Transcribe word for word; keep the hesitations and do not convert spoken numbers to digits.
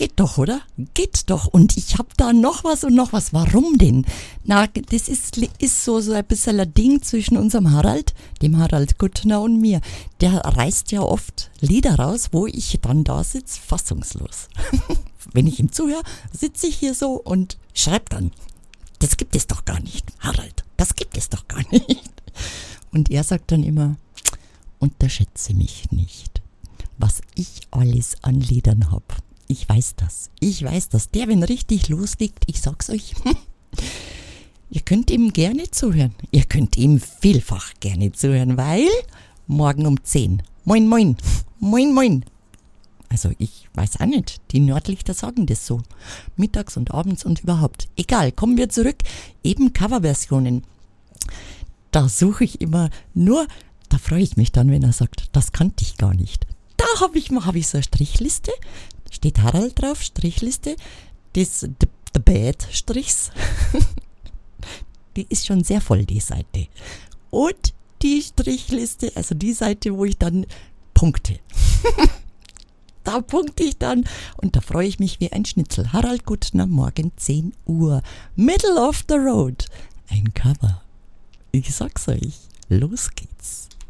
geht doch, oder? Geht doch. Und ich hab da noch was und noch was. Warum denn? Na, das ist, ist so, so ein bisschen ein Ding zwischen unserem Harald, dem Harald Kuttner und mir. Der reißt ja oft Lieder raus, wo ich dann da sitze, fassungslos. Wenn ich ihm zuhöre, sitze ich hier so und schreibe dann, das gibt es doch gar nicht, Harald, das gibt es doch gar nicht. Und er sagt dann immer, unterschätze mich nicht, was ich alles an Liedern habe. Ich weiß das, ich weiß das. Der, wenn richtig loslegt, ich sag's euch, ihr könnt ihm gerne zuhören. Ihr könnt ihm vielfach gerne zuhören, weil morgen um zehn, moin moin, moin moin. Also ich weiß auch nicht, die Nordlichter sagen das so. Mittags und abends und überhaupt. Egal, kommen wir zurück. Eben Coverversionen. Da suche ich immer nur, da freue ich mich dann, wenn er sagt, das kannte ich gar nicht. Da habe ich mal hab ich so eine Strichliste. Steht Harald drauf, Strichliste. Das The, the Bad Strichs. Die ist schon sehr voll, die Seite. Und die Strichliste, also die Seite, wo ich dann punkte. Da punkte ich dann und da freue ich mich wie ein Schnitzel. Harald Kuttner, morgen zehn Uhr. Middle of the Road. Ein Cover. Ich sag's euch. Los geht's.